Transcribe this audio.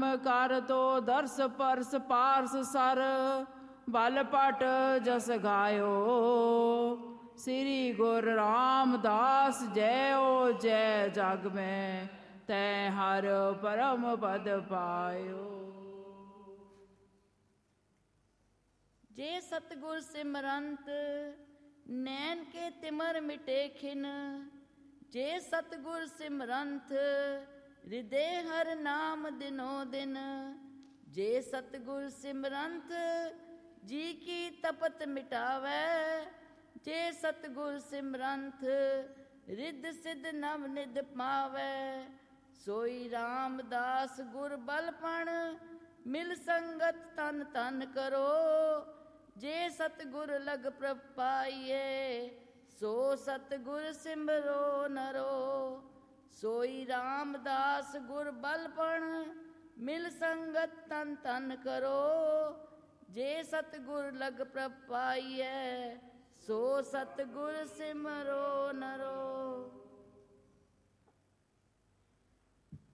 ਕਰ ਤੋ ਦਰਸ ਪਰਸ ਪਾਰਸ ਸਰ, ਬਲ ਪਟ ਜਸ ਗਾਇਓ। ਸ੍ਰੀ ਗੁਰ ਰਾਮਦਾਸ ਜੈਓ ਜੈ, ਜਗ ਮੈਂ ਤੈ ਹਰ ਪਰਮ ਪਦ ਪਾਇਓ। ਜੇ ਸਤਿਗੁਰ ਸਿਮਰੰਤ ਨੈਣ ਕੇ ਤਿਮਰ ਮਿਟੇ ਖਿਨ, ਜੇ ਸਤਿਗੁਰ ਸਿਮਰੰਤ ਹਿਰਦੇ ਹਰ ਨਾਮ ਦਿਨੋ ਦਿਨ। ਜੇ ਸਤਿਗੁਰ ਸਿਮਰੰਤ ਜੀ ਕੀ ਤਪਤ ਮਿਟਾਵੈ, ਜੇ ਸਤਿਗੁਰ ਸਿਮਰੰਤ ਰਿੱਧ ਸਿੱਧ ਨਵ ਨਿਧ ਪਾਵੈ। ਸੋਈ ਰਾਮਦਾਸ ਗੁਰ ਬਲਪਣ ਮਿਲ ਸੰਗਤ ਤਨ ਤਨ ਕਰੋ, ਜੇ ਸਤਿਗੁਰ ਲਗ ਪ੍ਰਭ ਪਾਈਏ ਸੋ ਸਤਿਗੁਰ ਸਿਮਰੋ ਨਰੋ। ਸੋਈ ਰਾਮਦਾਸ ਗੁਰ ਬਲਪਣ ਮਿਲ ਸੰਗਤ ਤਨ ਤਨ ਕਰੋ, ਜੇ ਸਤਿਗੁਰ ਲਗ ਪ੍ਰਭ ਪਾਈਐ ਸੋ ਸਤਿਗੁਰ ਸਿਮਰੋ ਨਰੋ।